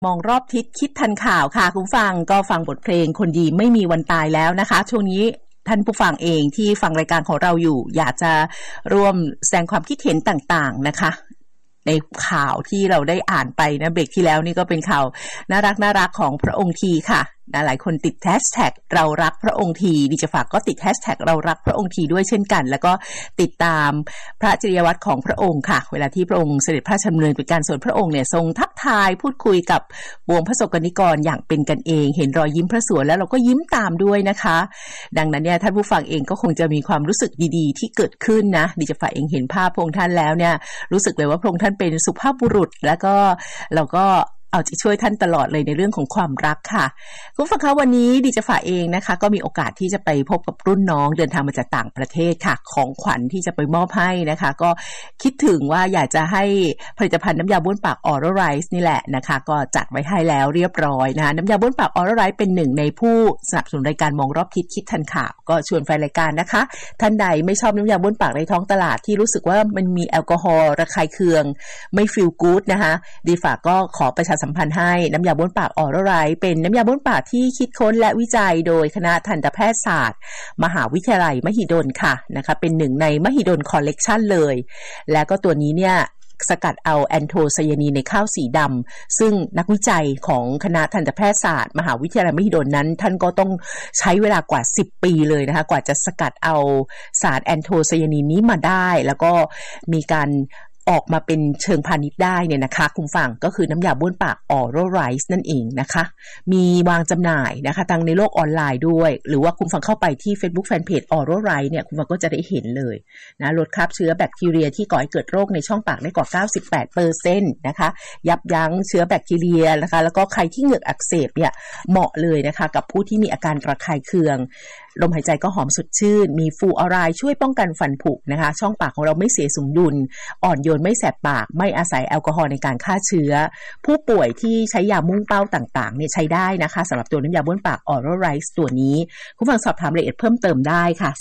มองรอบทิศคิดทันข่าวค่ะคุณผู้ฟังก็ฟังบทเพลงคนดีไม่มีวันตายแล้วนะคะช่วงนี้ท่านผู้ฟังเองที่ฟังรายการของเราอยู่อยากจะร่วมแสดงความคิดเห็นต่างๆนะคะในข่าวที่เราได้อ่านไปนะเบรกที่แล้วนี่ก็เป็นข่าวน่ารักของพระองค์ทีค่ะหลายคนติดแฮชแท็กเรารักพระองค์ทีดิจฝากก็ติดแฮชแท็กเรารักพระองค์ทีด้วยเช่นกันแล้วก็ติดตามพระจริยวัตรของพระองค์ค่ะเวลาที่พระองค์เสด็จพระราชดำเนินเป็นการส่วนพระองค์เนี่ยทรงทักทายพูดคุยกับวงพระสงฆ์นิกรอย่างเป็นกันเองเห็นรอยยิ้มพระสวนแล้วเราก็ยิ้มตามด้วยนะคะดังนั้นเนี่ยท่านผู้ฟังเองก็คงจะมีความรู้สึกดีๆที่เกิดขึ้นนะดิจฝากเองเห็นภาพพระองค์ท่านแล้วเนี่ยรู้สึกเลยว่าพระองค์ท่านเป็นสุภาพบุรุษแล้วก็เราก็เอาใจช่วยท่านตลอดเลยในเรื่องของความรักค่ะคุณผู้ฟังคะวันนี้ดิจะฝากเองนะคะก็มีโอกาสที่จะไปพบกับรุ่นน้องเดินทางมาจากต่างประเทศค่ะของขวัญที่จะไปมอบให้นะคะก็คิดถึงว่าอยากจะให้ผลิตภัณฑ์น้ำยาบ้วนปาก Oral Rice นี่แหละนะคะก็จัดไว้ให้แล้วเรียบร้อยนะน้ำยาบ้วนปาก Oral Rice เป็นหนึ่งในผู้สนับสนุนรายการมองรอบทิศคิดทันข่าวก็ชวนแฟนรายการนะคะท่านใดไม่ชอบน้ำยาบ้วนปากในท้องตลาดที่รู้สึกว่ามันมีแอลกอฮอล์ระคายเคืองไม่ฟีลกู๊ดนะคะดิฝากก็ขอประชาสัมพันธ์ให้น้ำยาบ้วนปาก Oral Rice เป็นน้ำยาบ้วนปากที่คิดค้นและวิจัยโดยคณะทันตแพทยศาสตร์มหาวิทยาลัยมหิดลค่ะนะคะเป็นหนึ่งในมหิดลคอลเลกชันเลยแล้วก็ตัวนี้เนี่ยสกัดเอาแอนโทไซยานีนในข้าวสีดำซึ่งนักวิจัยของคณะทันตแพทยศาสตร์มหาวิทยาลัยมหิดลนั้นท่านก็ต้องใช้เวลากว่า10ปีเลยนะคะกว่าจะสกัดเอาสารแอนโทไซยานีนนี้มาได้แล้วก็มีการออกมาเป็นเชิงพาณิชย์ได้เนี่ยนะคะคุณฟังก็คือน้ำยาบ้วนปาก Oral Rice นั่นเองนะคะมีวางจำหน่ายนะคะทั้งในโลกออนไลน์ด้วยหรือว่าคุณฟังเข้าไปที่ Facebook Fanpage Oral Rice เนี่ยคุณฟังก็จะได้เห็นเลยนะลดคราบเชื้อแบคทีเรียที่ก่อให้เกิดโรคในช่องปากได้กว่า 98% นะคะยับยั้งเชื้อแบคทีเรียนะคะแล้วก็ใครที่เหงือกอักเสบเนี่ยเหมาะเลยนะคะกับผู้ที่มีอาการระคายเคืองลมหายใจก็หอมสดชื่นมีฟูออไรด์ช่วยป้องกันฟันผุนะคะช่องปากของเราไม่เสียสมดุลอ่อนโยนไม่แสบปากไม่อาศัยแอลกอฮอล์ในการฆ่าเชื้อผู้ป่วยที่ใช้ยามุ่งเป้าต่างๆเนี่ยใช้ได้นะคะสำหรับตัวน้ำยาบ้วนปาก Oral Rice ตัวนี้คุณฟังสอบถามรายละเอียดเพิ่มเติมได้ค่ะ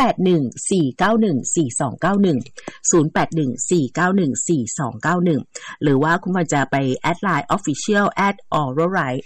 0814914291 หรือว่าคุณฟังจะไปแอดไลน์ official @oralrice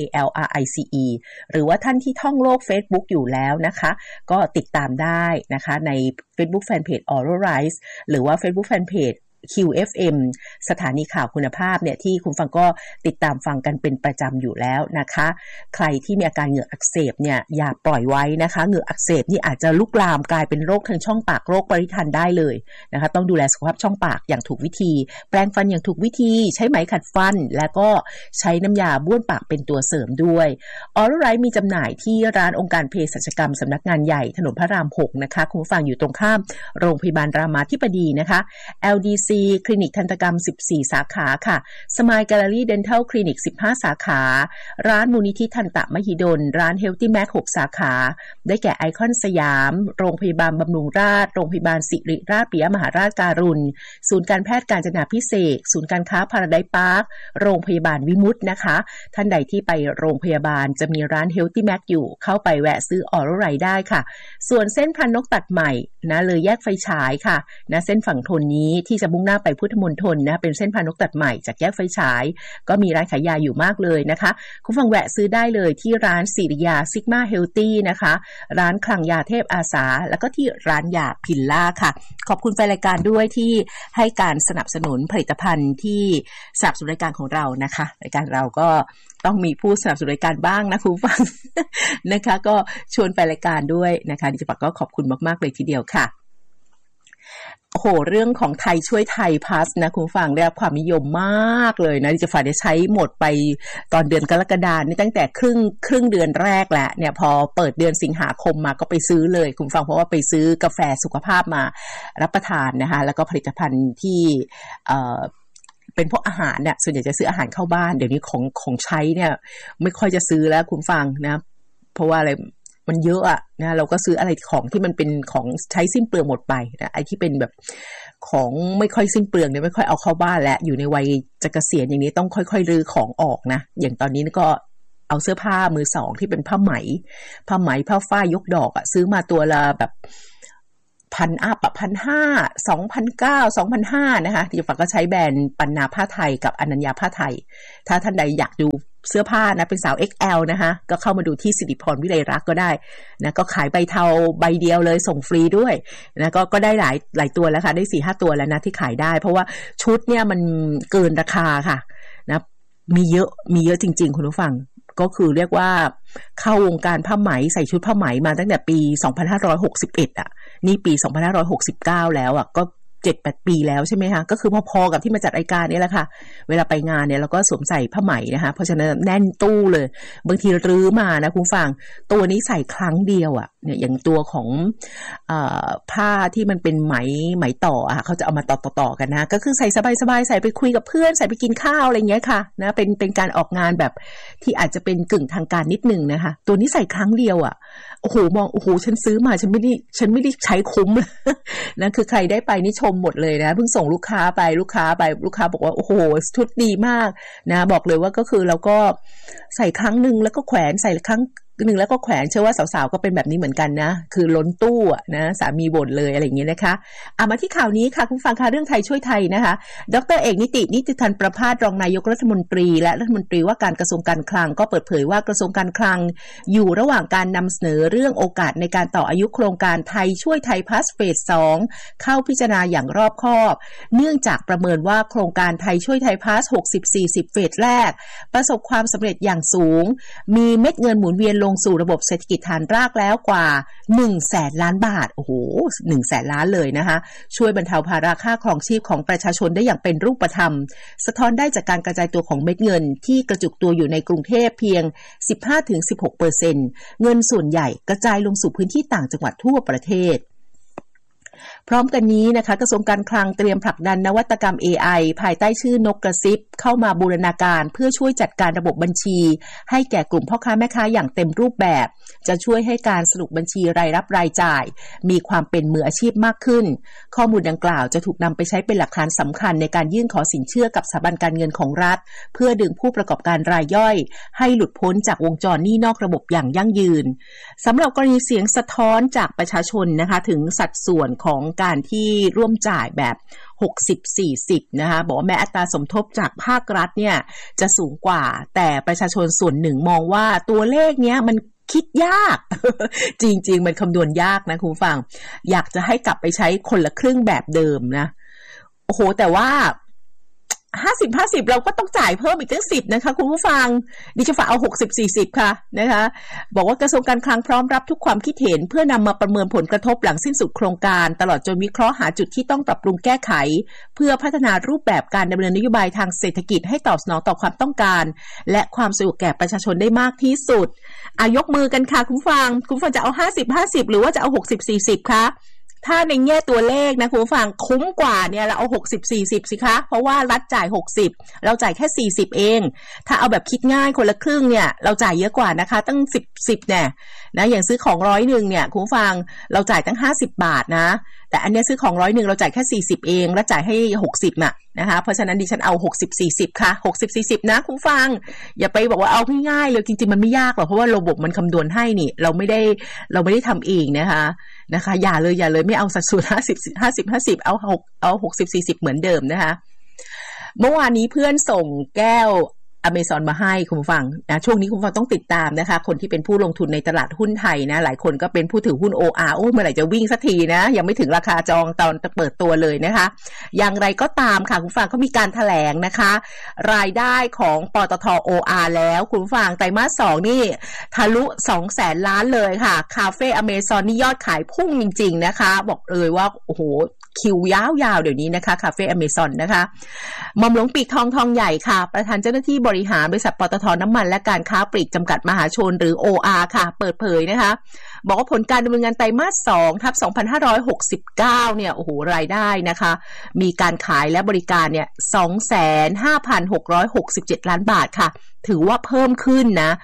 ORALRICE หรือว่าท่านที่ท่องโลก Facebook อยู่แล้วนะคะก็ติดตามได้นะคะใน Facebook Fanpage Oral Rice หรือว่า Facebook Fanpage QFM สถานีข่าวคุณภาพเนี่ยที่คุณฟังก็ติดตามฟังกันเป็นประจำอยู่แล้วนะคะใครที่มีอาการเหงือกอักเสบเนี่ยอย่าปล่อยไว้นะคะเหงือกอักเสบนี่อาจจะลุกลามกลายเป็นโรคทางช่องปากโรคปริทันได้เลยนะคะต้องดูแลสุขภาพช่องปากอย่างถูกวิธีแปรงฟันอย่างถูกวิธีใช้ไหมขัดฟันแล้วก็ใช้น้ำยาบ้วนปากเป็นตัวเสริมด้วย Oral Rice มีจำหน่ายที่ร้านองค์การเภสัชกรรมสำนักงานใหญ่ถนนพระราม6นะคะคุณผู้ฟังอยู่ตรงข้ามโรงพยาบาลรามาธิบดีนะคะ LDCคลินิกทันตกรรม14สาขาค่ะ Smile Gallery Dental Clinic 15สาขาร้านมูลนิธิทันตมหิดลร้าน Healthy Mac 6สาขาได้แก่ไอคอนสยามโรงพยาบาลบำรุงราษฎร์โรงพยาบาลศิริราชปิยมหาราชการุณศูนย์การแพทย์กาญจนาภิเษกศูนย์การค้าพาราไดซ์พาร์คโรงพยาบาลวิมุตตินะคะท่านใดที่ไปโรงพยาบาลจะมีร้าน Healthy Mac อยู่เข้าไปแวะซื้อ Oral Rice ได้ค่ะส่วนเส้นพันนกตัดใหม่นะเลยแยกไฟฉายค่ะนะเส้นฝั่งทนนี้ที่จะมุ่งหน้าไปพุทธมณฑลนะเป็นเส้นพานกตัดใหม่จากแยกไฟฉายก็มีร้านขายยาอยู่มากเลยนะคะคุณฟังแวะซื้อได้เลยที่ร้านศิริยาซิกมาเฮลตี้นะคะร้านคลังยาเทพอาสาแล้วก็ที่ร้านยาพิลล่าค่ะขอบคุณแฟนรายการด้วยที่ให้การสนับสนุนผลิตภัณฑ์ที่สนับสนุนรายการของเรานะคะรายการเราก็ต้องมีผู้สนับสนุนรายการบ้างนะคุณฟัง นะคะก็ชวนแฟนรายการด้วยนะคะดิฉันก็ขอบคุณมากๆเลยทีเดียวค่ะโอ้โหเรื่องของไทยช่วยไทยพาสนะคุณฟังได้รับความนิยมมากเลยนะดิฉันได้ใช้หมดไปตอนเดือนกรกฎาคมนี่ตั้งแต่ครึ่งเดือนแรกแล้วเนี่ยพอเปิดเดือนสิงหาคมมาก็ไปซื้อเลยคุณฟังเพราะว่าไปซื้อกาแฟสุขภาพมารับประทานนะคะแล้วก็ผลิตภัณฑ์ที่เป็นพวกอาหารเนี่ยส่วนใหญ่จะซื้ออาหารเข้าบ้านเดี๋ยวนี้ของใช้เนี่ยไม่ค่อยจะซื้อแล้วคุณฟังนะเพราะว่าอะไรมันเยอะอะนะเราก็ซื้ออะไรของที่มันเป็นของใช้สิ้นเปลืองหมดไปนะไอ้ที่เป็นแบบของไม่ค่อยสิ้นเปลืองเนี่ยไม่ค่อยเอาเข้าบ้านแล้วอยู่ในวัยจะเกษียณอย่างนี้ต้องค่อยๆรื้อของออกนะอย่างตอนนี้ก็เอาเสื้อผ้ามือสองที่เป็นผ้าไหมผ้าฝ้ายยกดอกอะซื้อมาตัวละแบบ 1,000 อัพ1,500 2,900 2,500นะคะที่ฝั่งก็ใช้แบรนด์ปันนาผ้าไทยกับอนัญญาผ้าไทยถ้าท่านใดอยากดูเสื้อผ้านะเป็นสาว XL นะคะก็เข้ามาดูที่สิริพรวิไลรักษ์ก็ได้นะก็ขายใบเทาใบเดียวเลยส่งฟรีด้วยนะก็ได้หลายตัวแล้วค่ะได้ 4-5 ตัวแล้วนะที่ขายได้เพราะว่าชุดเนี่ยมันเกินราคาค่ะนะมีเยอะจริงๆคุณผู้ฟังก็คือเรียกว่าเข้าวงการผ้าไหมใส่ชุดผ้าไหมมาตั้งแต่ปี2561อ่ะนี่ปี2569แล้วอ่ะก็7-8 ปีแล้วใช่ไหมคะก็คือพอๆกับที่มาจัดรายการนี้แหละค่ะเวลาไปงานเนี่ยเราก็สวมใส่ผ้าไหมนะคะเพราะฉะนั้นแน่นตู้เลยบางทีรื้อมานะคุณฟังตัวนี้ใส่ครั้งเดียวอ่ะเนี่ยอย่างตัวของผ้าที่มันเป็นไหมต่ออ่ะเขาจะเอามาต่อกันนะก็คือใส่สบายๆใส่ไปคุยกับเพื่อนใส่ไปกินข้าวอะไรเงี้ยค่ะนะเป็นการออกงานแบบที่อาจจะเป็นกึ่งทางการนิดนึงนะคะตัวนี้ใส่ครั้งเดียวอ่ะโอ้โหมองโอ้โหฉันซื้อมาฉันไม่ได้ใช้คุ้มนะคือใครได้ไปนี่ชมหมดเลยนะเพิ่งส่งลูกค้าบอกว่าโอ้โหชุดดีมากนะบอกเลยว่าก็คือเราก็ใส่ครั้งนึงแล้วก็แขวนใส่ครั้งนึงแล้วก็แขวนเชื่อว่าสาวๆก็เป็นแบบนี้เหมือนกันนะคือล้นตู้นะสามีบ่นเลยอะไรอย่างเงี้ยนะคะมาที่ข่าวนี้ค่ะคุณฟังค่ะเรื่องไทยช่วยไทยนะคะดร.เอกนิติธันประภาสรองนายกรัฐมนตรีและรัฐมนตรีว่าการกระทรวงการคลังก็เปิดเผยว่ากระทรวงการคลังอยู่ระหว่างการนำเสนอเรื่องโอกาสในการต่ออายุโครงการไทยช่วยไทยพลัสเฟส 2เข้าพิจารณาอย่างรอบคอบเนื่องจากประเมินว่าโครงการไทยช่วยไทยพลัส 60-40 เฟสแรกประสบความสำเร็จอย่างสูงมีเม็ดเงินหมุนเวียนลงสู่ระบบเศรษฐกิจฐานรากแล้วกว่า 100,000 ล้านบาทโอ้โห 100,000 ล้านเลยนะคะช่วยบรรเทาภาระค่าครองชีพของประชาชนได้อย่างเป็นรูปธรรมสะท้อนได้จากการกระจายตัวของเม็ดเงินที่กระจุกตัวอยู่ในกรุงเทพเพียง 15-16% เงินส่วนใหญ่กระจายลงสู่พื้นที่ต่างจังหวัดทั่วประเทศพร้อมกันนี้นะคะกระทรวงการคลังเตรียมผลักดันนวัตกรรม AI ภายใต้ชื่อนกกระซิบเข้ามาบูรณาการเพื่อช่วยจัดการระบบบัญชีให้แก่กลุ่มพ่อค้าแม่ค้าอย่างเต็มรูปแบบจะช่วยให้การสรุปบัญชีรายรับรายจ่ายมีความเป็นมืออาชีพมากขึ้นข้อมูลดังกล่าวจะถูกนำไปใช้เป็นหลักฐานสำคัญในการยื่นขอสินเชื่อกับสถาบันการเงินของรัฐเพื่อดึงผู้ประกอบการรายย่อยให้หลุดพ้นจากวงจรหนี้นอกระบบอย่างยั่งยืนสำหรับกรณีเสียงสะท้อนจากประชาชนนะคะถึงสัดส่วนของการที่ร่วมจ่ายแบบ 60-40 นะคะบอกว่าแม้อัตราสมทบจากภาครัฐเนี่ยจะสูงกว่าแต่ประชาชนส่วนหนึ่งมองว่าตัวเลขเนี้ยมันคิดยาก จริงๆมันคำนวณยากนะคุณผู้ฟังอยากจะให้กลับไปใช้คนละครึ่งแบบเดิมนะโอ้โหแต่ว่า50-50เราก็ต้องจ่ายเพิ่มอีกตั้ง10นะคะคุณผู้ฟังดิฉันฝากเอา60-40ค่ะนะคะบอกว่ากระทรวงการคลังพร้อมรับทุกความคิดเห็นเพื่อนำมาประเมินผลกระทบหลังสิ้นสุดโครงการตลอดจนวิเคราะห์หาจุดที่ต้องปรับปรุงแก้ไขเพื่อพัฒนารูปแบบการดำเนินนโยบายทางเศรษฐกิจให้ตอบสนองต่อความต้องการและความสะดวกแก่ประชาชนได้มากที่สุดยกมือกันค่ะคุณผู้ฟังจะเอา50-50หรือว่าจะเอา60-40คะถ้าในแง่ตัวเลขนะคุณผู้ฟังคุ้มกว่าเนี่ยเราเอา60-40สิคะเพราะว่ารัฐจ่าย60เราจ่ายแค่40เองถ้าเอาแบบคิดง่ายคนละครึ่งเนี่ยเราจ่ายเยอะกว่านะคะตั้ง10เนี่ยนะอย่างซื้อของ100นึงเนี่ยคุณผู้ฟังเราจ่ายตั้ง50บาทนะแต่อันนี้ซื้อของ100นึงเราจ่ายแค่40เองแล้วจ่ายให้60นะคะเพราะฉะนั้นดิฉันเอา60-40ค่ะ60-40นะคุณผู้ฟังอย่าไปบอกว่าเอาง่ายๆเลยจริงๆมันไม่ยากหรอกเพราะว่าระบบมันคำนวณให้นี่เราไม่ได้ทำเองนะคะอย่าเลยไม่เอาสัดส่วน50-50เอา60-40เหมือนเดิมนะคะเมื่อวานนี้เพื่อนส่งแก้วAmazon มาให้คุณผู้ฟังนะช่วงนี้คุณผู้ฟังต้องติดตามนะคะคนที่เป็นผู้ลงทุนในตลาดหุ้นไทยนะหลายคนก็เป็นผู้ถือหุ้น OR เมื่อไหร่จะวิ่งสักทีนะยังไม่ถึงราคาจองตอนเปิดตัวเลยนะคะอย่างไรก็ตามค่ะคุณผู้ฟังเขามีการแถลงนะคะรายได้ของปตท. OR แล้วคุณผู้ฟังไตรมาส2นี่ทะลุ 200,000 ล้านเลยค่ะคาเฟ่ Amazon นี่ยอดขายพุ่งจริงๆนะคะบอกเลยว่าโอ้โหคิวยาวๆเดี๋ยวนี้นะคะคาเฟ่ Amazon นะคะหม่อมหลวงปีกทองใหญ่ค่ะประธานเจ้าหน้าที่บริหารบริษัทปตท.น้ำมันและการค้าปลีกจำกัดมหาชนหรือ OR ค่ะเปิดเผยนะคะบอกว่าผลการดำเนินงานไตรมาส 2/2569เนี่ยโอ้โหรายได้นะคะมีการขายและบริการเนี่ย 25,667 ล้านบาทค่ะถือว่าเพิ่มขึ้นนะ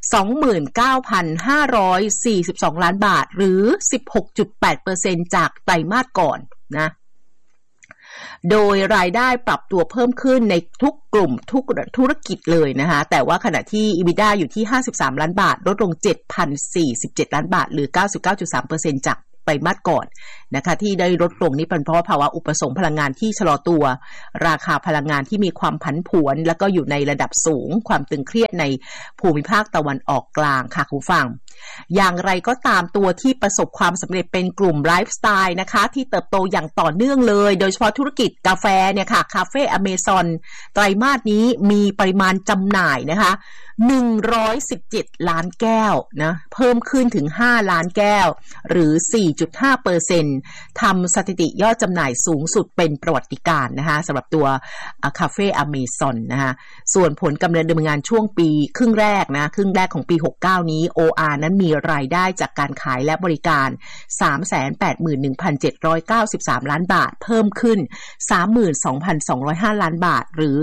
29,542 ล้านบาทหรือ 16.8% จากไตรมาสก่อนนะโดยรายได้ปรับตัวเพิ่มขึ้นในทุกกลุ่มทุกธุรกิจเลยนะคะแต่ว่าขณะที่ EBITDA อยู่ที่53ล้านบาทลดลง 7,047 ล้านบาทหรือ 99.3% จากไตรมาสก่อนนะคะที่ได้ลดลงนี่เป็นเพราะภาวะอุปสงค์พลังงานที่ชะลอตัวราคาพลังงานที่มีความผันผวนแล้วก็อยู่ในระดับสูงความตึงเครียดในภูมิภาคตะวันออกกลางค่ะคุณฟังอย่างไรก็ตามตัวที่ประสบความสำเร็จเป็นกลุ่มไลฟ์สไตล์นะคะที่เติบโตอย่างต่อเนื่องเลยโดยเฉพาะธุรกิจกาแฟเนี่ยค่ะคาเฟ่อเมซอนไตรมาสนี้มีปริมาณจำหน่ายนะคะ117ล้านแก้วนะเพิ่มขึ้นถึง5ล้านแก้วหรือ 4.5% ทำสถิติยอดจำหน่ายสูงสุดเป็นประวัติการณ์นะคะสำหรับตัวคาเฟ่อเมซอนนะคะส่วนผลกำไรดำเนินงานช่วงปีครึ่งแรกของปี69นี้ OR นั้นมีรายได้จากการขายและบริการ 381,793 ล้านบาทเพิ่มขึ้น 32,205 ล้านบาทหรือ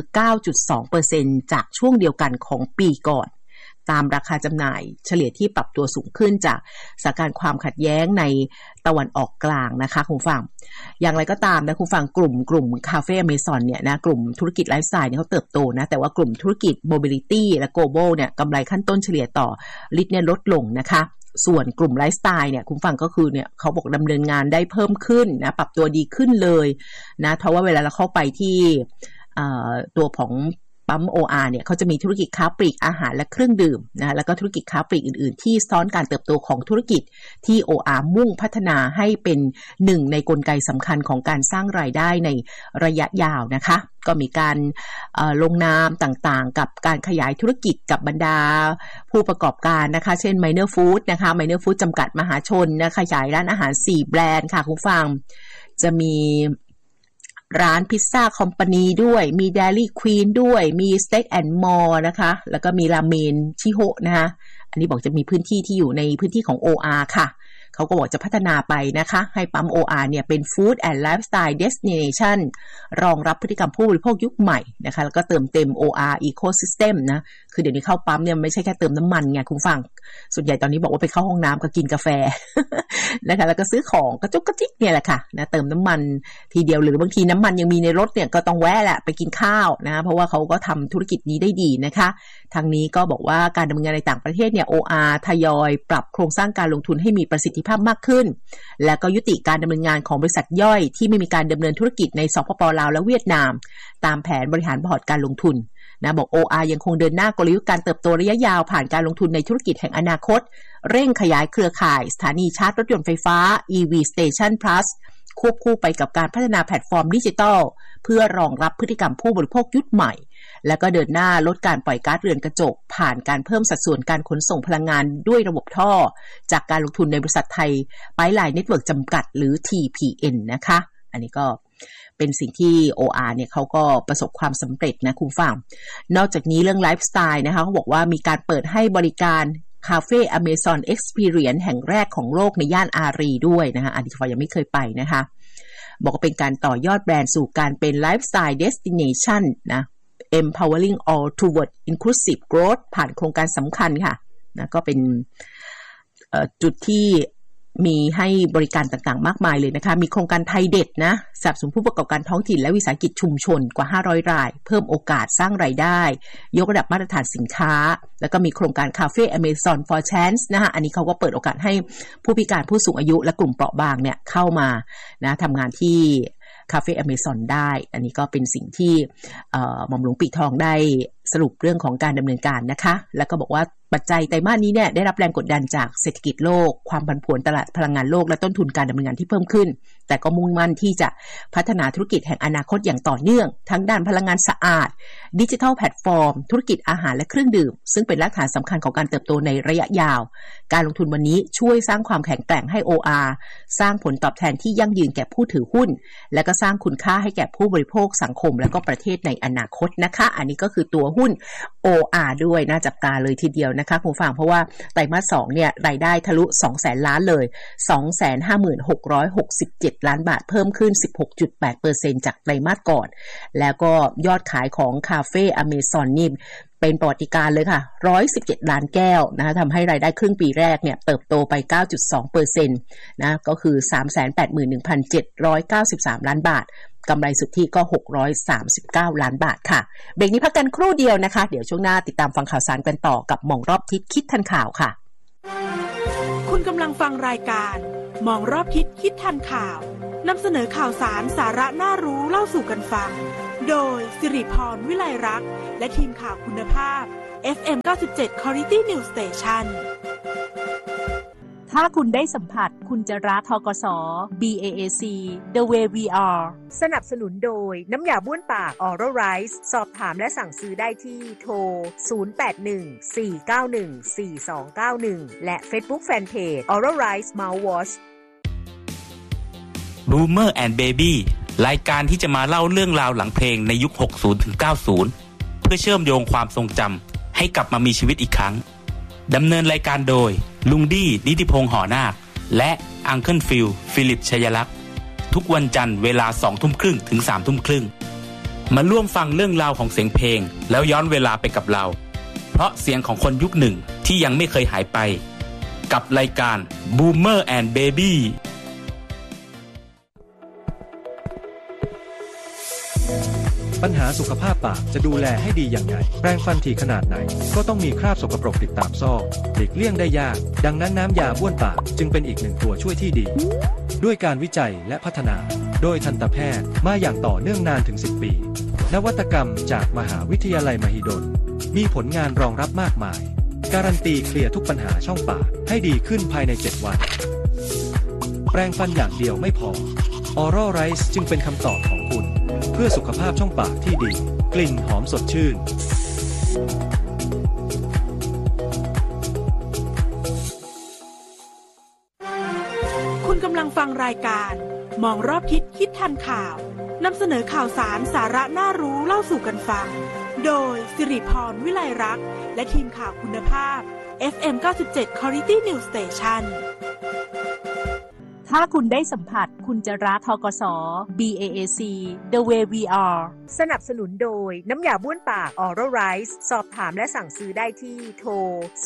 9.2% จากช่วงเดียวกันของปีก่อนตามราคาจำหน่ายเฉลี่ยที่ปรับตัวสูงขึ้นจากสถานการณ์ความขัดแย้งในตะวันออกกลางนะคะคุณฟังอย่างไรก็ตามนะคุณฟังกลุ่มคาเฟ่อเมซอนเนี่ยนะกลุ่มธุรกิจไลฟ์สไตล์เนี่ยเขาเติบโตนะแต่ว่ากลุ่มธุรกิจโมบิลิตี้และโกลบอลเนี่ยกำไรขั้นต้นเฉลี่ยต่อลิตรเนี่ยลดลงนะคะส่วนกลุ่มไลฟ์สไตล์เนี่ยคุณฟังก็คือเนี่ยเขาบอกดำเนินงานได้เพิ่มขึ้นนะปรับตัวดีขึ้นเลยนะเพราะว่าเวลาเราเข้าไปที่ตัวของปั๊ม OR เนี่ยเขาจะมีธุรกิจค้าปลีกอาหารและเครื่องดื่มนะแล้วก็ธุรกิจค้าปลีกอื่นๆที่ซ้อนการเติบโตของธุรกิจที่ OR มุ่งพัฒนาให้เป็นหนึ่งในกลไกสำคัญของการสร้างรายได้ในระยะยาวนะคะก็มีการลงนามต่างๆกับการขยายธุรกิจกับบรรดาผู้ประกอบการนะคะเช่น Minor Food นะคะ Minor Food จำกัดมหาชนนะขยายร้านอาหาร4แบรนด์ค่ะคุณฟังจะมีร้านพิซซ่าคอมพานีด้วยมี Dairy Queen ด้วยมี Steak and More นะคะแล้วก็มีราเมนชิโฮะนะคะอันนี้บอกจะมีพื้นที่ที่อยู่ในพื้นที่ของ OR ค่ะเขาก็บอกจะพัฒนาไปนะคะให้ปั๊ม OR เนี่ยเป็น Food and Lifestyle Destination รองรับพฤติกรรมผู้บริโภคยุคใหม่นะคะแล้วก็เติมเต็ม OR Ecosystem นะคือเดี๋ยวนี้เข้าปั๊มเนี่ยไม่ใช่แค่เติมน้ำมันไงคุณฟังส่วนใหญ่ตอนนี้บอกว่าไปเข้าห้องน้ำก็กินกาแฟ นะคะแล้วก็ซื้อของกระจุกกระจิกเนี่ยแหละค่ะนะเติมน้ำมันทีเดียวหรือบางทีน้ำมันยังมีในรถเนี่ยก็ต้องแวะแหละไปกินข้าวนะเพราะว่าเขาก็ทำธุรกิจนี้ได้ดีนะคะทางนี้ก็บอกว่าการดำเนินงานในต่างประเทศเนี่ย OR ทยอยปรับโครงสร้างการลงทุนให้มีประสิทธิภาพมากขึ้นและก็ยุติการดำเนินงานของบริษัทย่อยที่ไม่มีการดำเนินธุรกิจในสปป.ลาวและเวียดนามตามแผนบริหารพอร์ตการลงทุนนะบอก OR ยังคงเดินหน้ากลยุทธ์การเติบโตระยะยาวผ่านการลงทุนในธุรกิจแห่งอนาคตเร่งขยายเครือข่ายสถานีชาร์จรถยนต์ไฟฟ้า EV Station Plus ควบคู่ไปกับการพัฒนาแพลตฟอร์มดิจิทัลเพื่อรองรับพฤติกรรมผู้บริโภคยุคใหม่และก็เดินหน้าลดการปล่อยก๊าซเรือนกระจกผ่านการเพิ่มสัดส่วนการขนส่งพลังงานด้วยระบบท่อจากการลงทุนในบริษัทไทยไปไลน์เน็ตเวิร์กจำกัดหรือ TPN นะคะอันนี้ก็เป็นสิ่งที่ OR เนี่ยเขาก็ประสบความสำเร็จนะคุณฟังนอกจากนี้เรื่องไลฟ์สไตล์นะคะเขาบอกว่ามีการเปิดให้บริการคาเฟ่อเมซอนเอ็กซ์เพรียนแห่งแรกของโลกในย่านอารีด้วยนะคะอันนี้ฟ้ายังไม่เคยไปนะคะบอกว่าเป็นการต่อยอดแบรนด์สู่การเป็นไลฟ์สไตล์เดสติเนชันนะ empowering all toward inclusive growth ผ่านโครงการสำคัญค่ะนะก็เป็นจุดที่มีให้บริการต่างๆมากมายเลยนะคะมีโครงการไทยเด็ดนะสนับสนุนผู้ประกอบการท้องถิ่นและวิสาหกิจชุมชนกว่า500รายเพิ่มโอกาสสร้างรายได้ยกระดับมาตรฐานสินค้าแล้วก็มีโครงการคาเฟ่อเมซอน for chance นะคะอันนี้เขาก็เปิดโอกาสให้ผู้พิการผู้สูงอายุและกลุ่มเปราะบางเนี่ยเข้ามานะทำงานที่คาเฟ่อเมซอนได้อันนี้ก็เป็นสิ่งที่หม่อมหลวงปีทองได้สรุปเรื่องของการดำเนินการนะคะแล้วก็บอกว่าปัจจัยไตรมาสนี้เนี่ยได้รับแรงกดดันจากเศรษฐกิจโลกความผันผวนตลาดพลังงานโลกและต้นทุนการดำเนินงานที่เพิ่มขึ้นแต่ก็มุ่งมั่นที่จะพัฒนาธุรกิจแห่งอนาคตอย่างต่อเนื่องทั้งด้านพลังงานสะอาดดิจิทัลแพลตฟอร์มธุรกิจอาหารและเครื่องดื่มซึ่งเป็นรากฐานสำคัญของการเติบโตในระยะยาวการลงทุนวันนี้ช่วยสร้างความแข็งแกร่งให้ OR สร้างผลตอบแทนที่ยั่งยืนแก่ผู้ถือหุ้นและก็สร้างคุณค่าให้แก่ผู้บริโภคสังคมและก็ประเทศในอนาคตนะคะอันนี้ก็คือตัวหุ้น OR ด้วยน่าจับตาเลยทีเดียวนะคะคุณฟังเพราะว่าไตรมาส2เนี่ยรายได้ทะลุ 200,000 ล้านเลย 256,67 ล้านบาทเพิ่มขึ้น 16.8% จากไตรมาสก่อนแล้วก็ยอดขายของคาเฟ่อเมซอนนี่เป็นประวัติการณ์เลยค่ะ117ล้านแก้วนะคะทำให้รายได้ครึ่งปีแรกเนี่ยเติบโตไป 9.2% นะก็คือ 381,793 ล้านบาทกำไรสุทธิก็639ล้านบาทค่ะเบรกนี้พักกันครู่เดียวนะคะเดี๋ยวช่วงหน้าติดตามฟังข่าวสารกันต่อกับหม่องรอบทิศคิดทันข่าวค่ะคุณกำลังฟังรายการมองรอบคิดคิดทันข่าวนำเสนอข่าวสารสาระน่ารู้เล่าสู่กันฟังโดยสิริพรวิไลรักษ์และทีมข่าวคุณภาพ FM 97 Quality News Station ถ้าคุณได้สัมผัสคุณจะรักธกส BAAC The Way We Are สนับสนุนโดยน้ำยาบ้วนปาก Oral Rice สอบถามและสั่งซื้อได้ที่โทร 0814914291 และ Facebook Fanpage Oral Rice Mouthwash Boomer and Baby รายการที่จะมาเล่าเรื่องราวหลังเพลงในยุค 60 ถึง 90 เพื่อเชื่อมโยงความทรงจำให้กลับมามีชีวิตอีกครั้งดำเนินรายการโดยลุงดี้นิติพงษ์หอนาคและอังเคิลฟิลฟิลิปชัยลักษณ์ทุกวันจันทร์เวลา 20:30 ถึง 3:30 มาร่วมฟังเรื่องราวของเสียงเพลงแล้วย้อนเวลาไปกับเราเพราะเสียงของคนยุคหนึ่งที่ยังไม่เคยหายไปกับรายการ Boomer and Baby ปัญหาสุขภาพปากจะดูแลให้ดีอย่างไรแปรงฟันถี่ขนาดไหนก็ต้องมีคราบสกปรกติดตามซอกหลีกเลี่ยงได้ยากดังนั้นน้ำยาบ้วนปากจึงเป็นอีกหนึ่งตัวช่วยที่ดีด้วยการวิจัยและพัฒนาโดยทันตแพทย์มาอย่างต่อเนื่องนานถึง10 ปีนวัตกรรมจากมหาวิทยาลัยมหิดลมีผลงานรองรับมากมายการันตีเคลียร์ทุกปัญหาช่องปากให้ดีขึ้นภายใน7 วันแปรงฟันอย่างเดียวไม่พอ Oral Rice จึงเป็นคำตอบของคุณเพื่อสุขภาพช่องปากที่ดีกลิ่นหอมสดชื่นคุณกำลังฟังรายการมองรอบคิดคิดทันข่าวนำเสนอข่าวสารสาระน่ารู้เล่าสู่กันฟังโดยสิริพรวิไลรักษ์และทีมข่าวคุณภาพ FM 97 Quality News Station ถ้าคุณได้สัมผัสคุณจะรักธกส BAAC The Way We Are สนับสนุนโดยน้ำยาบ้วนปาก Oral Rice สอบถามและสั่งซื้อได้ที่โทร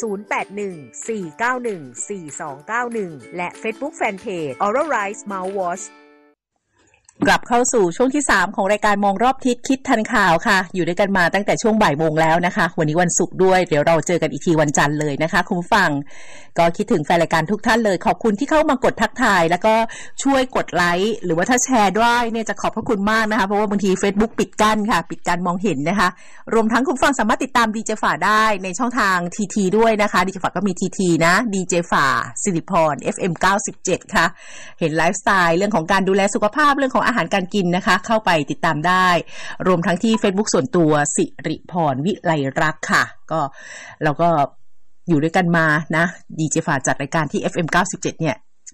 0814914291 และ Facebook Fanpage Oral Rice Mouthwashกลับเข้าสู่ช่วงที่3ของรายการมองรอบทิศคิดทันข่าวค่ะอยู่ด้วยกันมาตั้งแต่ช่วงบ่ายโมงแล้วนะคะวันนี้วันศุกร์ด้วยเดี๋ยวเราเจอกันอีกทีวันจันทร์เลยนะคะคุณผู้ฟังก็คิดถึงแฟนรายการทุกท่านเลยขอบคุณที่เข้ามากดทักทายแล้วก็ช่วยกดไลค์หรือว่าถ้าแชร์ด้วยเนี่ยจะขอบพระคุณมากนะคะเพราะว่าบางที Facebook ปิดกั้นค่ะปิดการมองเห็นนะคะรวมทั้งคุณผู้ฟังสามารถติดตามดีเจฝ่าได้ในช่องทาง TT ด้วยนะคะดีเจฝ่าก็มี TT นะดีเจฝ่าสิริพร FM 97ค่ะเห็นไลฟ์สไตล์เรื่องของการดูแลสุขภาพเรื่องของอาหารการกินนะคะเข้าไปติดตามได้รวมทั้งที่ Facebook ส่วนตัวสิริพรวิไลรักษ์ค่ะก็เราก็อยู่ด้วยกันมานะดีเจฝ่าจัดรายการที่ FM 97เนี่ย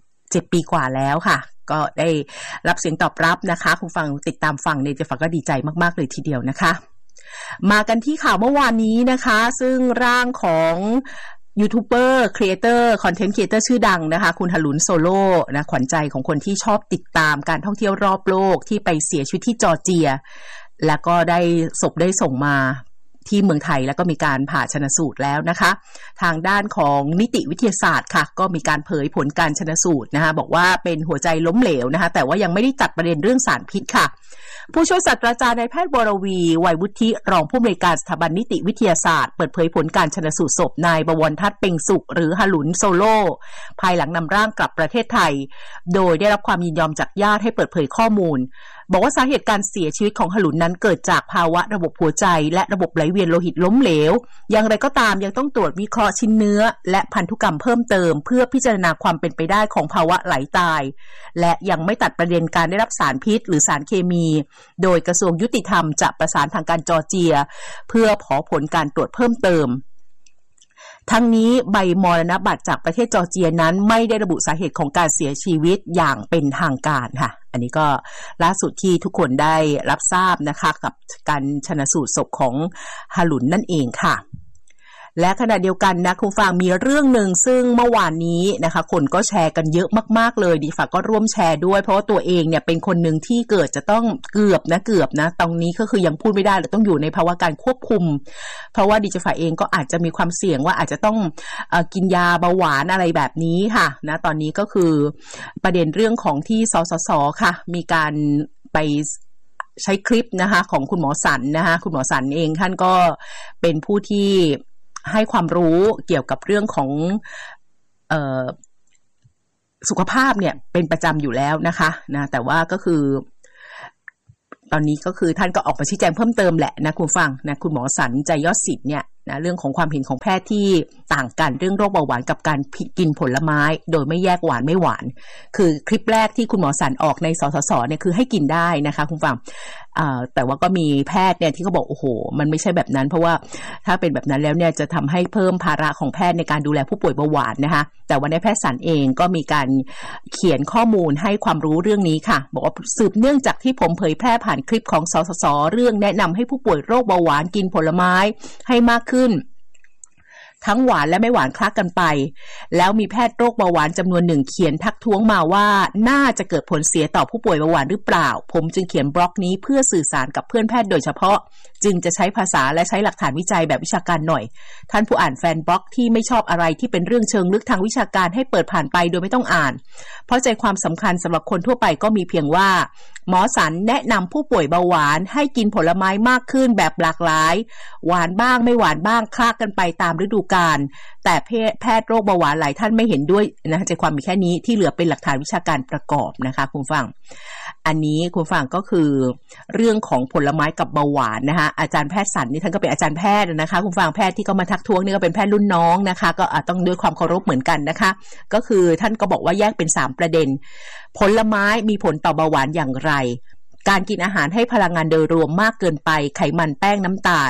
7 ปีกว่าแล้วค่ะก็ได้รับเสียงตอบรับนะคะคุณฟังติดตามฟังเนี่ยดีเจฝ่าก็ดีใจมากๆเลยทีเดียวนะคะมากันที่ข่าวเมื่อวานนี้นะคะซึ่งร่างของยูทูบเบอร์ครีเอเตอร์คอนเทนต์ครีเอเตอร์ชื่อดังนะคะคุณหลุนโซโล่นะขวัญใจของคนที่ชอบติดตามการท่องเที่ยวรอบโลกที่ไปเสียชีวิตที่จอร์เจียแล้วก็ได้ศพได้ส่งมาที่เมืองไทยแล้วก็มีการผ่าชันสูตรแล้วนะคะทางด้านของนิติวิทยาศาสตร์ค่ะก็มีการเผยผลการชันสูตรนะคะบอกว่าเป็นหัวใจล้มเหลวนะคะแต่ว่ายังไม่ได้ตัดประเด็นเรื่องสารพิษค่ะผู้ช่วยศาสตราจารย์นายแพทย์วรวีไวยวุฒิรองผู้อำนวยการสถาบันนิติวิทยาศาสตร์เปิดเผยผลการชันสูตรศพนายบวรทัศน์เพ็งสุขหรือหลุนโซโล่ภายหลังนำร่างกลับประเทศไทยโดยได้รับความยินยอมจากญาติให้เปิดเผยข้อมูลบอกว่าสาเหตุการเสียชีวิตของหลุนนั้นเกิดจากภาวะระบบหัวใจและระบบไหลเวียนโลหิตล้มเหลวอย่างไรก็ตามยังต้องตรวจวิเคราะห์ชิ้นเนื้อและพันธุกรรมเพิ่มเติมเพื่อพิจารณาความเป็นไปได้ของภาวะไหลตายและยังไม่ตัดประเด็นการได้รับสารพิษหรือสารเคมีโดยกระทรวงยุติธรรมจะประสานทางการจอร์เจียเพื่อขอผลการตรวจเพิ่มเติมทั้งนี้ใบมรณบัตรจากประเทศจอร์เจียนั้นไม่ได้ระบุสาเหตุของการเสียชีวิตอย่างเป็นทางการค่ะอันนี้ก็ล่าสุดที่ทุกคนได้รับทราบนะคะกับการชันสูตรศพของหลุนนั่นเองค่ะและขณะเดียวกันนะคุณฟังมีเรื่องนึงซึ่งเมื่อวานนี้นะคะคนก็แชร์กันเยอะมากๆเลยดิฝากก็ร่วมแชร์ด้วยเพราะว่าตัวเองเนี่ยเป็นคนนึงที่เกิดจะต้องเกือบนะตรงนี้ก็คือยังพูดไม่ได้เลยต้องอยู่ในภาวะการควบคุมเพราะว่าดิฝากเองก็อาจจะมีความเสี่ยงว่าอาจจะต้องกินยาเบาหวานอะไรแบบนี้ค่ะนะตอนนี้ก็คือประเด็นเรื่องของที่สสสค่ะมีการไปใช้คลิปนะคะของคุณหมอสันนะคะคุณหมอสันเองท่านก็เป็นผู้ที่ให้ความรู้เกี่ยวกับเรื่องของสุขภาพเนี่ยเป็นประจำอยู่แล้วนะคะนะแต่ว่าก็คือตอนนี้ก็คือท่านก็ออกมาชี้แจงเพิ่มเติมแหละนะคุณฟังนะคุณหมอสันใจยอดศิษย์เนี่ยนะเรื่องของความเห็นของแพทย์ที่ต่างกันเรื่องโรคเบาหวานกับการกินผลไม้โดยไม่แยกหวานไม่หวานคือคลิปแรกที่คุณหมอสันออกในสสสเนี่ยคือให้กินได้นะคะคุณฟังแต่ว่าก็มีแพทย์เนี่ยที่เขาบอกโอ้โหมันไม่ใช่แบบนั้นเพราะว่าถ้าเป็นแบบนั้นแล้วเนี่ยจะทำให้เพิ่มภาระของแพทย์ในการดูแลผู้ป่วยเบาหวานนะคะแต่ว่าในแพทย์สันเองก็มีการเขียนข้อมูลให้ความรู้เรื่องนี้ค่ะบอกว่าสืบเนื่องจากที่ผมเผยแพร่ผ่านคลิปของสสสเรื่องแนะนำให้ผู้ป่วยโรคเบาหวานกินผลไม้ให้มากขึ้นทั้งหวานและไม่หวานคล้ากันไปแล้วมีแพทย์โรคเบาหวานจำนวนหนึ่งเขียนทักท้วงมาว่าน่าจะเกิดผลเสียต่อผู้ป่วยเบาหวานหรือเปล่าผมจึงเขียนบล็อกนี้เพื่อสื่อสารกับเพื่อนแพทย์โดยเฉพาะจึงจะใช้ภาษาและใช้หลักฐานวิจัยแบบวิชาการหน่อยท่านผู้อ่านแฟนบล็อกที่ไม่ชอบอะไรที่เป็นเรื่องเชิงลึกทางวิชาการให้เปิดผ่านไปโดยไม่ต้องอ่านเพราะใจความสำคัญสำหรับคนทั่วไปก็มีเพียงว่าหมอสันแนะนำผู้ป่วยเบาหวานให้กินผลไม้มากขึ้นแบบหลากหลายหวานบ้างไม่หวานบ้างคลากันไปตามฤดูกาลแต่แพทย์โรคเบาหวานหลายท่านไม่เห็นด้วยนะใจความมีแค่นี้ที่เหลือเป็นหลักฐานวิชาการประกอบนะคะคุณฟังอันนี้คุณฟังก็คือเรื่องของผลไม้กับเบาหวานนะคะอาจารย์แพทย์สันนี่ท่านก็เป็นอาจารย์แพทย์นะคะคุณฟังแพทย์ที่เขามาทักท้วงนี่ก็เป็นแพทย์รุ่นน้องนะคะก็ต้องด้วยความเคารพเหมือนกันนะคะก็คือท่านก็บอกว่าแยกเป็น3ประเด็นผลไม้มีผลต่อเบาหวานอย่างไรการกินอาหารให้พลังงานโดยรวมมากเกินไปไขมันแป้งน้ำตาล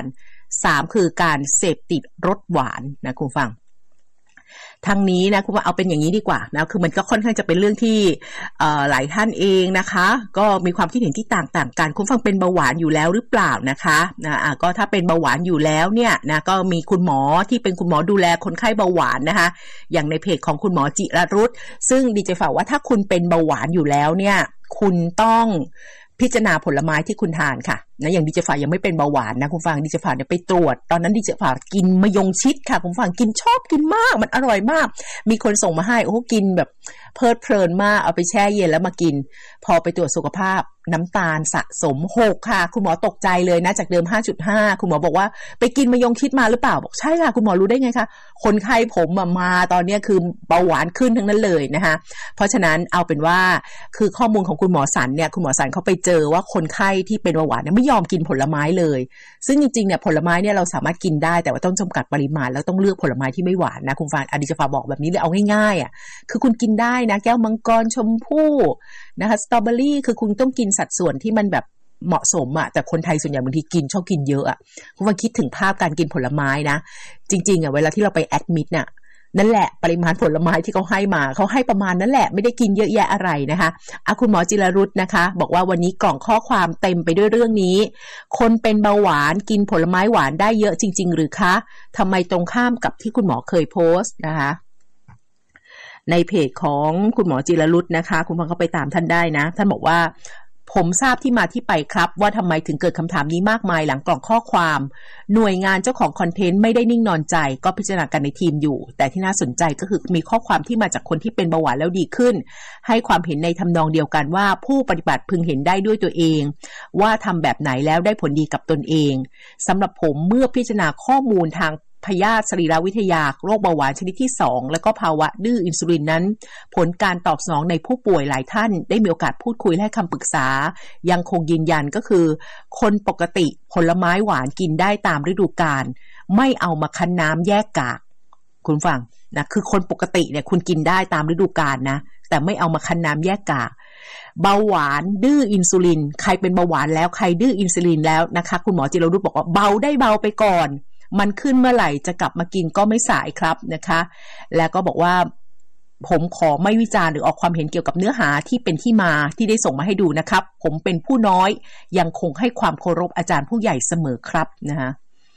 3คือการเสพติดรสหวานนะคุณฟังทางนี้นะคุณว่าเอาเป็นอย่างนี้ดีกว่านะคือมันก็ค่อนข้างจะเป็นเรื่องที่หลายท่านเองนะคะก็มีความคิดเห็นที่ต่างกันคุณฟังเป็นเบาหวานอยู่แล้วหรือเปล่านะคะก็ถ้าเป็นเบาหวานอยู่แล้วเนี่ยนะก็มีคุณหมอที่เป็นคุณหมอดูแลคนไข้เบาหวานนะคะอย่างในเพจของคุณหมอจิรรุตซึ่งดีเจฝากว่าถ้าคุณเป็นเบาหวานอยู่แล้วเนี่ยคุณต้องพิจารณาผลไม้ที่คุณทานค่ะนะอย่างดิเจฝายังไม่เป็นเบาหวานนะคุณฟังดิเจฝาเนี่ยไปตรวจตอนนั้นดิเจฝากินมะยงชิดค่ะคุณฟังชอบกินมากมันอร่อยมากมีคนส่งมาให้โอ้กินแบบเพลิดเพลินมากเอาไปแช่เย็นแล้วมากินพอไปตรวจสุขภาพน้ำตาลสะสม6ค่ะคุณหมอตกใจเลยนะจากเดิม 5.5 คุณหมอบอกว่าไปกินมะยงชิดมาหรือเปล่าบอกใช่ค่ะคุณหมอรู้ได้ไงคะคนไข้ผมมาตอนนี้คือเบาหวานขึ้นทั้งนั้นเลยนะคะเพราะฉะนั้นเอาเป็นว่าคือข้อมูลของคุณหมอสันเนี่ยคุณหมอสันเขาไปเจอว่าคนไข้ที่เป็นเบาหวานเนี่ยไม่ยอมกินผลไม้เลยซึ่งจริงๆเนี่ยผลไม้เนี่ยเราสามารถกินได้แต่ว่าต้องจำกัดปริมาณแล้วต้องเลือกผลไม้ที่ไม่หวานนะคุณฟังดิเจฝาบอกแบบนี้เลยเอาง่ายๆอ่ะคือคุณกินได้นะแก้วมังกรชมพู่นะคะสตรอเบอรี่คือคุณต้องกินสัดส่วนที่มันแบบเหมาะสมอ่ะแต่คนไทยส่วนใหญ่บางทีชอบกินเยอะอ่ะคุณฟังคิดถึงภาพการกินผลไม้นะจริงๆอ่ะเวลาที่เราไปแอดมิดน่ะนั่นแหละปริมาณผลไม้ที่เขาให้มาเขาให้ประมาณนั้นแหละไม่ได้กินเยอะแยะอะไรนะคะคุณหมอจิรรุตนะคะบอกว่าวันนี้กล่องข้อความเต็มไปด้วยเรื่องนี้คนเป็นเบาหวานกินผลไม้หวานได้เยอะจริงๆหรือคะทำไมตรงข้ามกับที่คุณหมอเคยโพสต์นะคะในเพจของคุณหมอจิรรุตนะคะคุณฟังเข้าไปตามท่านได้นะท่านบอกว่าผมทราบที่มาที่ไปครับว่าทำไมถึงเกิดคำถามนี้มากมายหลังกล่องข้อความหน่วยงานเจ้าของคอนเทนต์ไม่ได้นิ่งนอนใจก็พิจารณากันในทีมอยู่แต่ที่น่าสนใจก็คือมีข้อความที่มาจากคนที่เป็นเบาหวานแล้วดีขึ้นให้ความเห็นในทำนองเดียวกันว่าผู้ปฏิบัติพึงเห็นได้ด้วยตัวเองว่าทำแบบไหนแล้วได้ผลดีกับตนเองสำหรับผมเมื่อพิจารณาข้อมูลทางพยาธิสรีรวิทยาโรคเบาหวานชนิดที่2และก็ภาวะดื้ออินซูลินนั้นผลการตอบสนองในผู้ป่วยหลายท่านได้มีโอกาสพูดคุยและให้คำปรึกษายังคงยืนยันก็คือคนปกติผลไม้หวานกินได้ตามฤดูกาลไม่เอามาคั้นน้ำแยกกากคุณฟังนะคือคนปกติเนี่ยคุณกินได้ตามฤดูกาลนะแต่ไม่เอามาคั้นน้ำแยกกากเบาหวานดื้ออินซูลินใครเป็นเบาหวานแล้วใครดื้ออินซูลินแล้วนะคะคุณหมอจิรรุตบอกว่าเบาได้เบาไปก่อนมันขึ้นเมื่อไหร่จะกลับมากินก็ไม่สายครับนะคะแล้วก็บอกว่าผมขอไม่วิจารณ์หรือออกความเห็นเกี่ยวกับเนื้อหาที่เป็นที่มาที่ได้ส่งมาให้ดูนะครับผมเป็นผู้น้อยยังคงให้ความเคารพอาจารย์ผู้ใหญ่เสมอครับนะคะ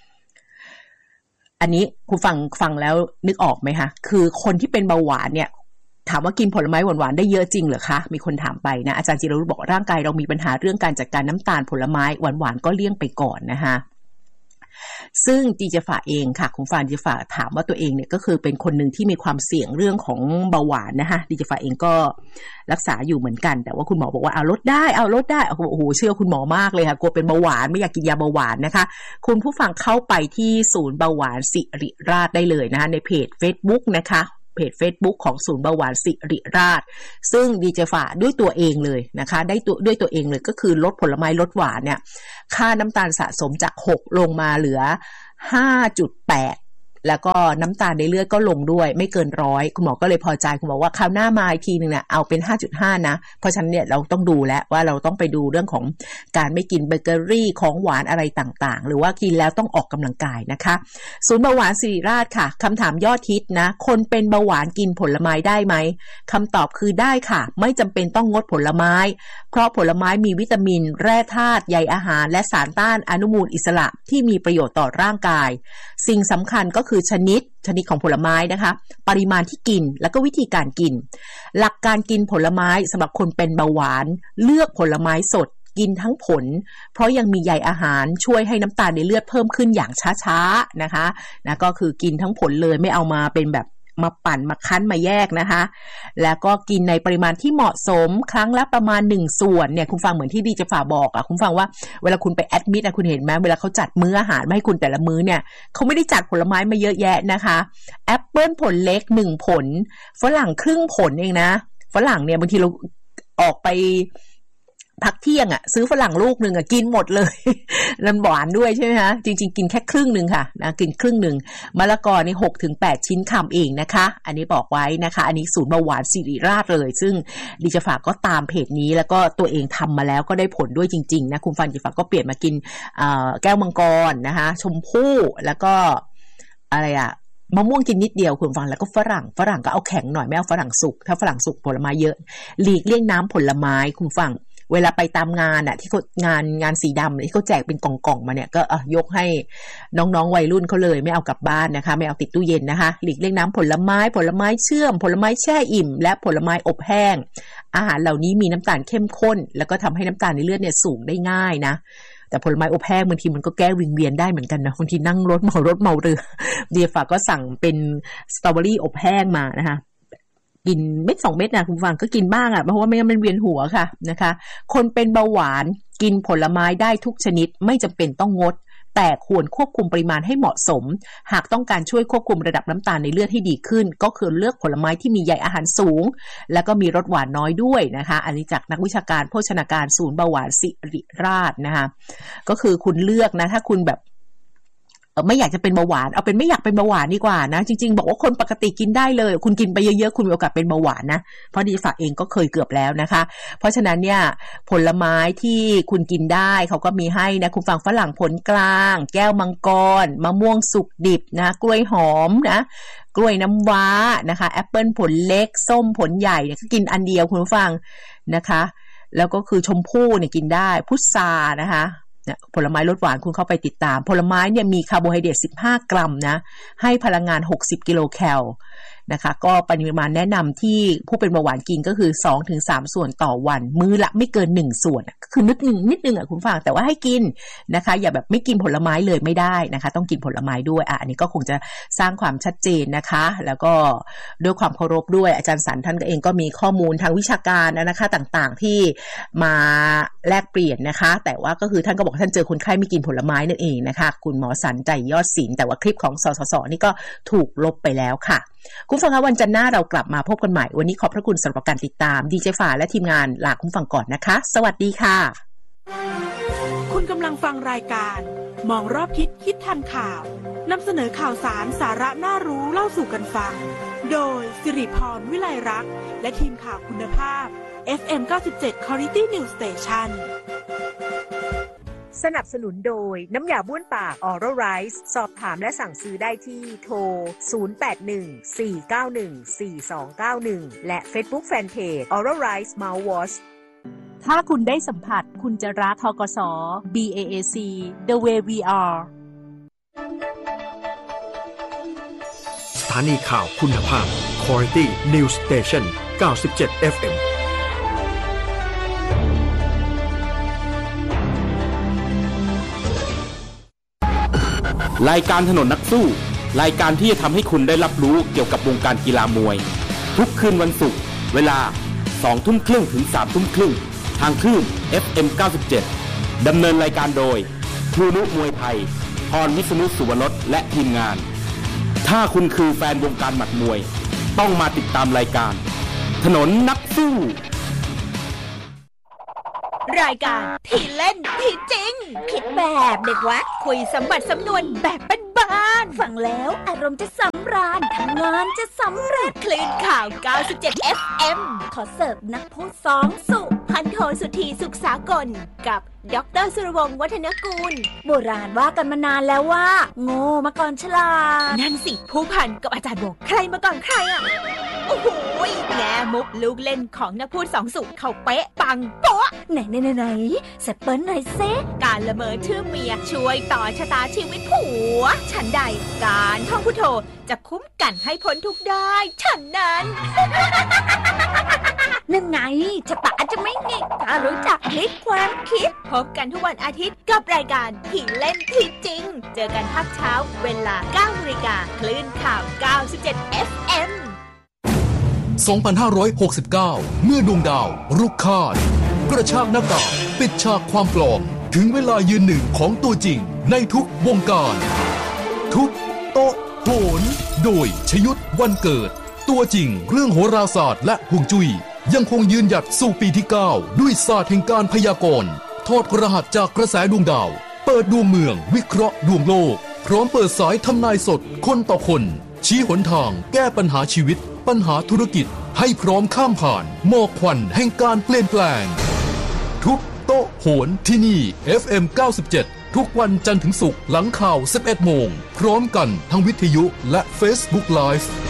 อันนี้คุณฟังแล้วนึกออกไหมคะคือคนที่เป็นเบาหวานเนี่ยถามว่ากินผลไม้หวานๆได้เยอะจริงเหรอคะมีคนถามไปนะอาจารย์จิรรุตบอกร่างกายเรามีปัญหาเรื่องการจัดการน้ำตาลผลไม้หวานๆก็เลี่ยงไปก่อนนะคะซึ่งดิเจฝาเองค่ะคุณฟานดิเจฝาถามว่าตัวเองเนี่ยก็คือเป็นคนหนึ่งที่มีความเสี่ยงเรื่องของเบาหวานนะคะดิเจฝาเองก็รักษาอยู่เหมือนกันแต่ว่าคุณหมอบอกว่าลดได้โอ้โหเชื่อคุณหมอมากเลยค่ะกลัวเป็นเบาหวานไม่อยากกินยาเบาหวานนะคะคุณผู้ฟังเข้าไปที่ศูนย์เบาหวานศิริราชได้เลยนะคะในเพจ Facebook นะคะเพเพจ Facebook ของศูนย์เบาหวานสิริราชซึ่งดีเจฝ่าด้วยตัวเองเลยนะคะด้วยตัวเองเลยก็คือลดผลไม้ลดหวานเนี่ยค่าน้ำตาลสะสมจาก6ลงมาเหลือ 5.8แล้วก็น้ำตาลในเลือดก็ลงด้วยไม่เกิน100คุณหมอก็เลยพอใจคุณหมอว่าคราวหน้ามาอีกทีนึงเนี่ยเอาเป็น 5.5 นะเพราะฉะนั้นเนี่ยเราต้องดูแล้วว่าเราต้องไปดูเรื่องของการไม่กินเบเกอรี่ของหวานอะไรต่างๆหรือว่ากินแล้วต้องออกกำลังกายนะคะศูนย์เบาหวานศิริราชค่ะคำถามยอดฮิตนะคนเป็นเบาหวานกินผลไม้ได้ไหมคำตอบคือได้ค่ะไม่จำเป็นต้องงดผลไม้เพราะผลไม้มีวิตามินแร่ธาตุใยอาหารและสารต้านอนุมูลอิสระที่มีประโยชน์ต่อร่างกายสิ่งสำคัญก็คือชนิดของผลไม้นะคะปริมาณที่กินแล้วก็วิธีการกินหลักการกินผลไม้สำหรับคนเป็นเบาหวานเลือกผลไม้สดกินทั้งผลเพราะยังมีใยอาหารช่วยให้น้ำตาลในเลือดเพิ่มขึ้นอย่างช้าๆนะคะก็คือกินทั้งผลเลยไม่เอามาเป็นแบบมาปั่นมาคั้นมาแยกนะคะแล้วก็กินในปริมาณที่เหมาะสมครั้งละประมาณ1ส่วนเนี่ยคุณฟังเหมือนที่ดีจะฝากบอกคุณฟังว่าเวลาคุณไปแอดมิดคุณเห็นไหมเวลาเขาจัดมื้ออาหารมาให้คุณแต่ละมื้อเนี่ยเขาไม่ได้จัดผลไม้มาเยอะแยะนะคะแอปเปิ้ลผลเล็ก1ผลฝรั่งครึ่งผลเองนะฝรั่งเนี่ยบางทีเราออกไปพักเที่ยงซื้อฝรั่งลูกนึงกินหมดเลยมันหวานด้วยใช่ไหมคะจริงๆกินแค่ครึ่งนึงค่ะนะกินครึ่งนึงมะละกอนี่ 6-8 ชิ้นคำเองนะคะอันนี้บอกไว้นะคะอันนี้ศูนย์เบาหวานศิริราชเลยซึ่งดิจะฝากก็ตามเพจนี้แล้วก็ตัวเองทำมาแล้วก็ได้ผลด้วยจริงๆนะคุณฟันดิฝากก็เปลี่ยนมากินแก้วมังกรนะคะชมพู่แล้วก็อะไรมะม่วงกินนิดเดียวคุณฟังแล้วก็ฝรั่งก็เอาแข็งหน่อยไม่เอาฝรั่งสุกถ้าฝรั่งสุกผลไม้เยอะหลีกเลี่ยงน้ำผลไม้คุณฟังเวลาไปตามงานที่เขางานสีดำที่เขาแจกเป็นกล่องๆมาเนี่ยก็ยกให้น้องๆวัยรุ่นเขาเลยไม่เอากลับบ้านนะคะไม่เอาติดตู้เย็นนะคะหลีกเลี่ยงน้ำผลไม้เชื่อมผลไม้แช่อิ่มและผลไม้อบแห้งอาหารเหล่านี้มีน้ำตาลเข้มข้นแล้วก็ทำให้น้ำตาลในเลือดเนี่ยสูงได้ง่ายนะแต่ผลไม้อบแห้งบางทีมันก็แก้วิงเวียนได้เหมือนกันนะบางทีนั่งรถเมาเรือเดียฝากก็สั่งเป็นสตรอเบอรี่อบแห้งมานะคะกินเม็ด2เม็ดนะคุณฟังก็กินบ้างเพราะว่าไม่งั้นมันเวียนหัวค่ะนะคะคนเป็นเบาหวานกินผลไม้ได้ทุกชนิดไม่จำเป็นต้องงดแต่ควรควบคุมปริมาณให้เหมาะสมหากต้องการช่วยควบคุมระดับน้ำตาลในเลือดให้ดีขึ้นก็คือเลือกผลไม้ที่มีใยอาหารสูงแล้วก็มีรสหวานน้อยด้วยนะคะอันนี้จากนักวิชาการโภชนาการศูนย์เบาหวานศิริราชนะคะก็คือคุณเลือกนะถ้าคุณแบบไม่อยากจะเป็นเบาหวานเอาเป็นไม่อยากเป็นเบาหวานดีกว่านะจริงๆบอกว่าคนปกติกินได้เลยคุณกินไปเยอะๆคุณมีโอกาสเป็นเบาหวานนะเพราะดิฝากเองก็เคยเกือบแล้วนะคะเพราะฉะนั้นเนี่ยผลไม้ที่คุณกินได้เขาก็มีให้นะคุณฟังฝรั่งผลกลางแก้วมังกรมะม่วงสุกดิบนะกล้วยหอมนะกล้วยน้ำว้านะคะแอปเปิ้ลผลเล็กส้มผลใหญ่เนี่ยกินอันเดียวคุณฟังนะคะแล้วก็คือชมพู่เนี่ยกินได้พุทรานะคะผลไม้ลดหวานคุณเข้าไปติดตามผลไม้เนี่ยมีคาร์โบไฮเดรต15 กรัมนะให้พลังงาน60กิโลแคลนะคะก็ปริมาณแนะนำที่ผู้เป็นเบาหวานกินก็คือ 2-3 ส่วนต่อวันมื้อละไม่เกิน1ส่วนคือนิดนึงคุณฟังแต่ว่าให้กินนะคะอย่าแบบไม่กินผลไม้เลยไม่ได้นะคะต้องกินผลไม้ด้วยอันนี้ก็คงจะสร้างความชัดเจนนะคะแล้วก็ด้วยความเคารพด้วยอาจารย์สันท่านเองก็มีข้อมูลทางวิชาการนะคะต่างๆที่มาแลกเปลี่ยนนะคะแต่ว่าก็คือท่านก็บอกท่านเจอคนไข้ไม่กินผลไม้นั่นเองนะคะคุณหมอสันใจยอดศิลป์แต่ว่าคลิปของสสสนี่ก็ถูกลบไปแล้วค่ะคุณฟังคะวันจันทร์หน้าเรากลับมาพบกันใหม่วันนี้ขอบพระคุณสำหรับการติดตามดีเจฝ่าและทีมงานลาคุณฟังก่อนนะคะสวัสดีค่ะคุณกำลังฟังรายการมองรอบคิดทันข่าวนำเสนอข่าวสารสาระน่ารู้เล่าสู่กันฟังโดยสิริพรวิไลรักษ์และทีมข่าวคุณภาพ FM 97 Quality News Station สนับสนุนโดยน้ำยาบ้วนปาก Oral Rice สอบถามและสั่งซื้อได้ที่โทร 0814914291 และ Facebook Fanpage Oral Rice Mouthwash ถ้าคุณได้สัมผัสคุณจะรักธกส BAAC The Way We Are สถานีข่าวคุณภาพ Quality News Station 97 FM รายการถนนนักสู้รายการที่จะทำให้คุณได้รับรู้เกี่ยวกับวงการกีฬามวยทุกคืนวันศุกร์เวลา 20:30 ถึง 21:30 ทางคลื่น FM 97ดำเนินรายการโดยครูนุมวยไทยพรวิษณุสุวรสและทีมงานถ้าคุณคือแฟนวงการหมัดมวยต้องมาติดตามรายการถนนนักสู้รายการที่เล่นที่จริงคิดแบบเด็กวัดคุยสมบัติสำนวนแบบบ้านๆฟังแล้วอารมณ์จะสำราญทำงานจะสำเร็จคลื่นข่าว97 FM ขอเสิร์ฟนักพูด2สุพันโทสุธีสุขสากลกับดร.สุรวงศ์วัฒนกูลโบราณว่ากันมานานแล้วว่าโง่มาก่อนฉลาดนั่นสิผู้พันกับอาจารย์โบใครมาก่อนใครอ่ะโอ้โหแง่มุกลูกเล่นของนักพูด2สุเขาเป๊ะปังโป๊ะไหนเสร็จเปิ้ลหน่อยเซการละเมอชื่อเมียช่วยต่อชะตาชีวิตผัวฉันใดการท่องพุทโธจะคุ้มกันให้พ้นทุกข์ได้ฉันนั้น นั่นไงชะตาจะไม่หงิกถ้ารู้จักพลิกความคิดพบกันทุกวันอาทิตย์กับรายการที่เล่นที่จริงเจอกันภาคเช้าเวลา 9 นาฬิกาคลื่นข่าว97 FM 2569 เมื่อดวงดาวรุกคาดกระชากหน้ากากปิดฉากความปลอมถึงเวลายืนหนึ่งของตัวจริงในทุกวงการทุกโต๊ะโหนโดยชยุทธวันเกิดตัวจริงเรื่องโหราศาสตร์และฮวงจุ้ยยังคงยืนหยัดสู่ปีที่ 9 ด้วยศาสตร์แห่งการพยากรณ์ทอดรหัสจากกระแสดวงดาวเปิดดวงเมืองวิเคราะห์ดวงโลกพร้อมเปิดสายทำนายสดคนต่อคนชี้หนทางแก้ปัญหาชีวิตปัญหาธุรกิจให้พร้อมข้ามผ่านหมอกควันแห่งการเปลี่ยนแปลงทุกโต๊ะโหนที่นี่ FM 97 ทุกวันจันทร์ถึงศุกร์หลังข่าว 11 โมงพร้อมกันทั้งวิทยุและ Facebook Live